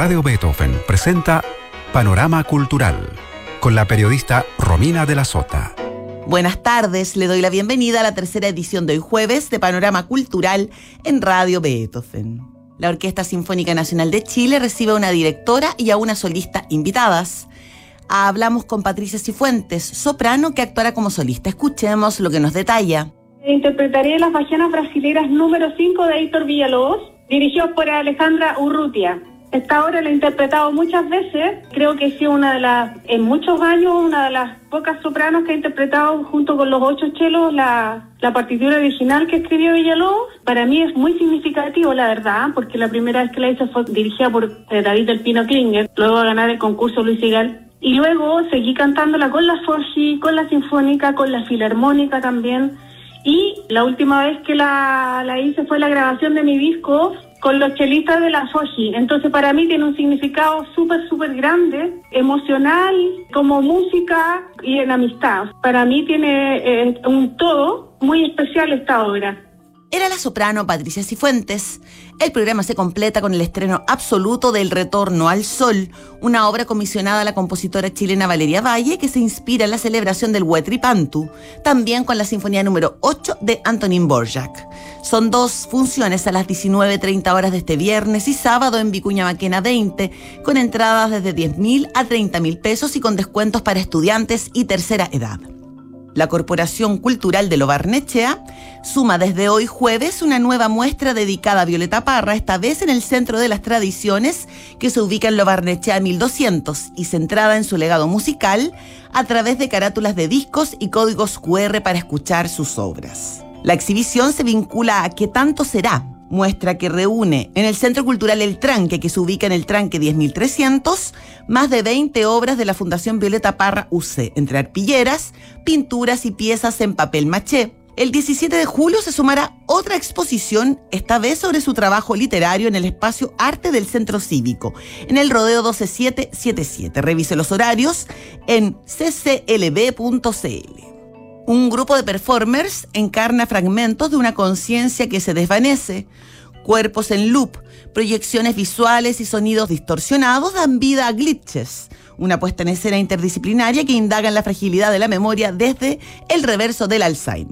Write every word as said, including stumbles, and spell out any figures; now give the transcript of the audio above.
Radio Beethoven presenta Panorama Cultural con la periodista Romina de la Sota. Buenas tardes, le doy la bienvenida a la tercera edición de hoy jueves de Panorama Cultural en Radio Beethoven. La Orquesta Sinfónica Nacional de Chile recibe a una directora y a una solista invitadas. Hablamos con Patricia Cifuentes, soprano que actuará como solista. Escuchemos lo que nos detalla. Interpretaré Las Bachianas Brasileras número cinco de Héctor Villalobos, dirigido por Alejandra Urrutia. Esta obra la he interpretado muchas veces, creo que he sido una de las, en muchos años, una de las pocas sopranos que he interpretado junto con los ocho chelos la, la partitura original que escribió Villalobos. Para mí es muy significativo, la verdad, porque la primera vez que la hice fue dirigida por eh, David del Pino Klinger, luego de ganar el concurso Luis Sigal. Y luego seguí cantándola con la Foggi, con la Sinfónica, con la Filarmónica también. Y la última vez que la, la hice fue la grabación de mi disco con los chelistas de la Foggi. Entonces para mí tiene un significado súper, súper grande, emocional, como música y en amistad. Para mí tiene eh, un todo muy especial esta obra. Era la soprano Patricia Cifuentes. El programa se completa con el estreno absoluto de El Retorno al Sol, una obra comisionada a la compositora chilena Valeria Valle que se inspira en la celebración del Huetripantu, también con la Sinfonía número ocho de Antonín Dvořák. Son dos funciones a las diecinueve treinta horas de este viernes y sábado en Vicuña Maquena veinte, con entradas desde diez mil a treinta mil pesos y con descuentos para estudiantes y tercera edad. La Corporación Cultural de Lo Barnechea suma desde hoy jueves una nueva muestra dedicada a Violeta Parra, esta vez en el Centro de las Tradiciones, que se ubica en Lo Barnechea mil doscientos y centrada en su legado musical a través de carátulas de discos y códigos cu erre para escuchar sus obras. La exhibición se vincula a ¿Qué tanto será?, muestra que reúne en el Centro Cultural El Tranque, que se ubica en el Tranque diez mil trescientos, más de veinte obras de la Fundación Violeta Parra U C, entre arpilleras, pinturas y piezas en papel maché. El diecisiete de julio se sumará otra exposición, esta vez sobre su trabajo literario en el espacio Arte del Centro Cívico, en el Rodeo doce mil setecientos setenta y siete. Revise los horarios en c c l b punto c l. Un grupo de performers encarna fragmentos de una conciencia que se desvanece. Cuerpos en loop, proyecciones visuales y sonidos distorsionados dan vida a glitches, una puesta en escena interdisciplinaria que indaga en la fragilidad de la memoria desde el reverso del Alzheimer.